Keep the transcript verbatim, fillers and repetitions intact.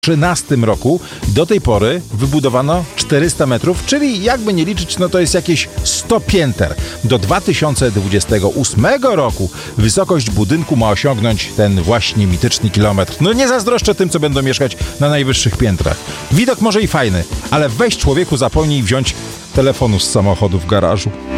trzynastym roku do tej pory wybudowano czterysta metrów, czyli jakby nie liczyć, no to jest jakieś sto pięter. Do dwa tysiące dwudziestego ósmego roku wysokość budynku ma osiągnąć ten właśnie mityczny kilometr. No nie zazdroszczę tym, co będą mieszkać na najwyższych piętrach. Widok może i fajny, ale weź człowieku zapomnij wziąć telefonu z samochodu w garażu.